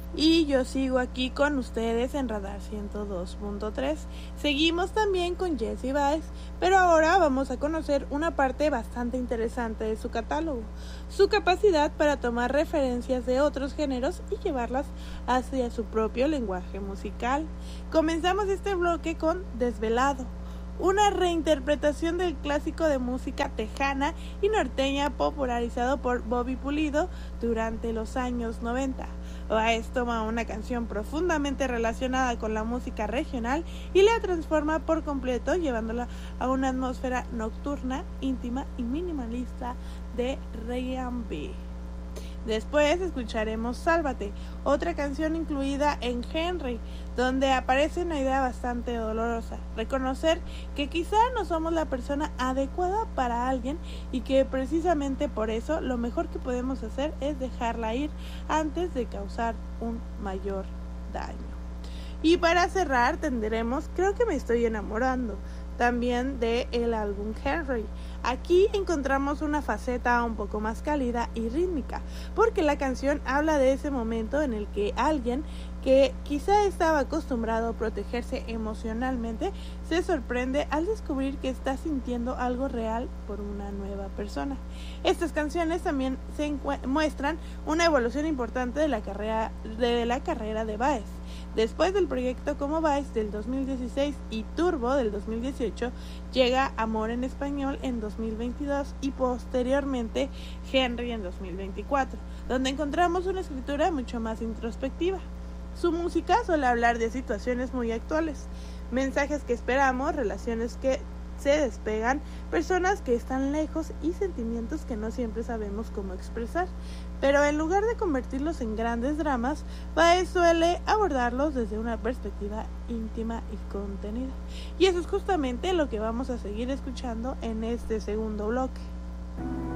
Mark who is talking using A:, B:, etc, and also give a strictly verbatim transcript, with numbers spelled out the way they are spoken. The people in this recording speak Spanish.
A: Y yo sigo aquí con ustedes en Radar ciento dos punto tres. Seguimos también con Jessie Baez, pero ahora vamos a conocer una parte bastante interesante de su catálogo: su capacidad para tomar referencias de otros géneros y llevarlas hacia su propio lenguaje musical. Comenzamos este bloque con Desvelado, una reinterpretación del clásico de música tejana y norteña popularizado por Bobby Pulido durante los años noventa. Baez toma una canción profundamente relacionada con la música regional y la transforma por completo, llevándola a una atmósfera nocturna, íntima y minimalista de R and B. Después escucharemos Sálvate, otra canción incluida en Henry, donde aparece una idea bastante dolorosa: reconocer que quizá no somos la persona adecuada para alguien y que precisamente por eso lo mejor que podemos hacer es dejarla ir antes de causar un mayor daño. Y para cerrar tendremos Creo que me estoy enamorando, también de el álbum Henry. Aquí encontramos una faceta un poco más cálida y rítmica, porque la canción habla de ese momento en el que alguien que quizá estaba acostumbrado a protegerse emocionalmente se sorprende al descubrir que está sintiendo algo real por una nueva persona. Estas canciones también se encu- muestran una evolución importante de la carrera de la carrera de Baez. Después del proyecto Como Baez del dos mil dieciséis y Turbo del dos mil dieciocho, llega Amor en Español en dos mil veintidós y posteriormente Henry en dos mil veinticuatro, donde encontramos una escritura mucho más introspectiva. Su música suele hablar de situaciones muy actuales, mensajes que esperamos, relaciones que se despegan, personas que están lejos y sentimientos que no siempre sabemos cómo expresar. Pero en lugar de convertirlos en grandes dramas, Baez suele abordarlos desde una perspectiva íntima y contenida. Y eso es justamente lo que vamos a seguir escuchando en este segundo bloque.